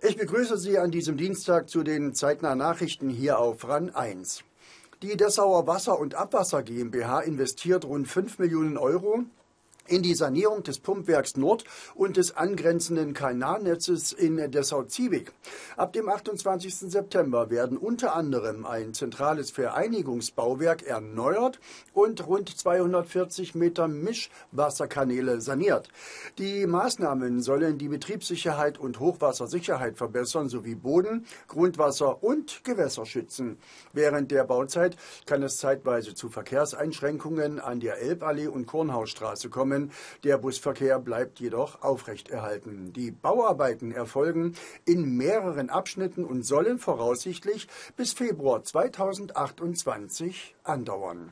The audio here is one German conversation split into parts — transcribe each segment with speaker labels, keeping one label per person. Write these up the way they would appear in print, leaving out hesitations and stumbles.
Speaker 1: Ich begrüße Sie an diesem Dienstag zu den zeitnahen Nachrichten hier auf RAN 1. Die Dessauer Wasser- und Abwasser GmbH investiert rund 5 Millionen Euro in die Sanierung des Pumpwerks Nord und des angrenzenden Kanalnetzes in Dessau-Ziebig. Ab dem 28. September werden unter anderem ein zentrales Vereinigungsbauwerk erneuert und rund 240 Meter Mischwasserkanäle saniert. Die Maßnahmen sollen die Betriebssicherheit und Hochwassersicherheit verbessern sowie Boden-, Grundwasser- und Gewässer schützen. Während der Bauzeit kann es zeitweise zu Verkehrseinschränkungen an der Elballee und Kornhausstraße kommen. Der Busverkehr bleibt jedoch aufrechterhalten. Die Bauarbeiten erfolgen in mehreren Abschnitten und sollen voraussichtlich bis Februar 2028 andauern.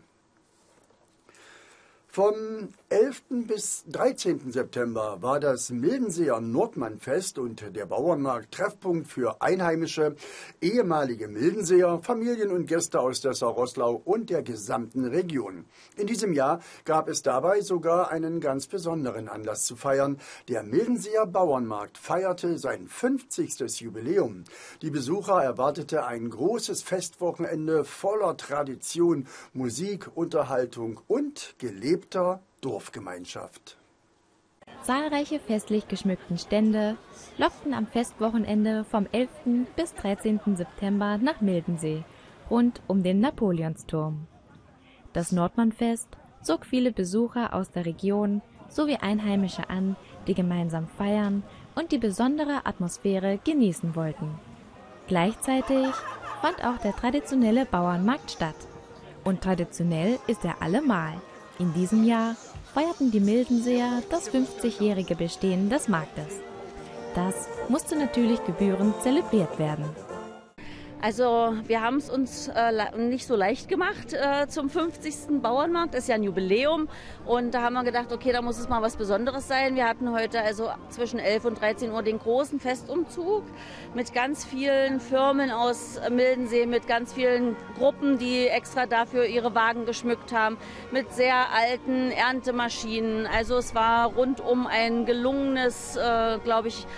Speaker 1: Vom 11. bis 13. September war das Mildenseer Nordmannfest und der Bauernmarkt Treffpunkt für Einheimische, ehemalige Mildenseer, Familien und Gäste aus Dessau-Roßlau und der gesamten Region. In diesem Jahr gab es dabei sogar einen ganz besonderen Anlass zu feiern. Der Mildenseer Bauernmarkt feierte sein 50. Jubiläum. Die Besucher erwartete ein großes Festwochenende voller Tradition, Musik, Unterhaltung und gelebter Dorfgemeinschaft.
Speaker 2: Zahlreiche festlich geschmückten Stände lockten am Festwochenende vom 11. bis 13. September nach Mildensee, rund um den Napoleonsturm. Das Nordmannfest zog viele Besucher aus der Region sowie Einheimische an, die gemeinsam feiern und die besondere Atmosphäre genießen wollten. Gleichzeitig fand auch der traditionelle Bauernmarkt statt. Und traditionell ist er allemal. In diesem Jahr feierten die Mildenseer das 50-jährige Bestehen des Marktes. Das musste natürlich gebührend zelebriert werden.
Speaker 3: Also wir haben es uns nicht so leicht gemacht zum 50. Bauernmarkt. Das ist ja ein Jubiläum und da haben wir gedacht, okay, da muss es mal was Besonderes sein. Wir hatten heute also zwischen 11 und 13 Uhr den großen Festumzug mit ganz vielen Firmen aus Mildensee, mit ganz vielen Gruppen, die extra dafür ihre Wagen geschmückt haben, mit sehr alten Erntemaschinen. Also es war rundum ein gelungenes, glaube ich,